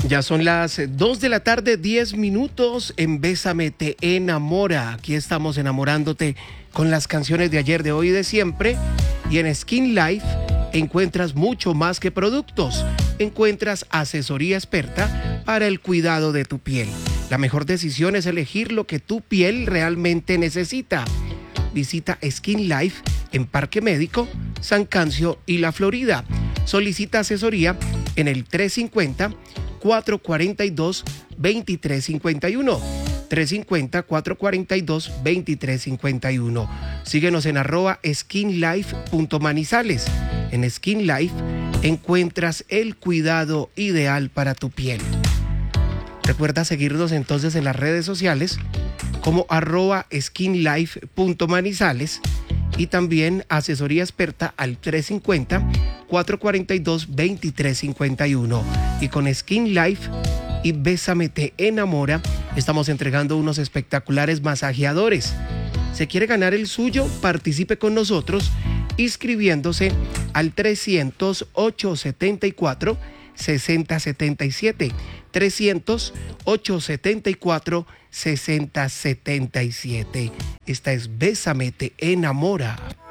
Ya son las 2 de la tarde, 10 minutos en Bésame te enamora. Aquí estamos enamorándote con las canciones de ayer, de hoy y de siempre. Y en Skin Life encuentras mucho más que productos. Encuentras asesoría experta para el cuidado de tu piel. La mejor decisión es elegir lo que tu piel realmente necesita. Visita Skin Life en Parque Médico, San Cancio y La Florida. Solicita asesoría en el 350-442-2351. 350-442-2351. Síguenos en @skinlife.manizales. En Skin Life encuentras el cuidado ideal para tu piel. Recuerda seguirnos entonces en las redes sociales como @skinlife.manizales y también asesoría experta al 350-442-2351. Y con Skin Life y Bésame te enamora, estamos entregando unos espectaculares masajeadores. ¿Se quiere ganar el suyo? Participe con nosotros inscribiéndose al 300-874-6077. 300-874-6077. Esta es Bésame te enamora.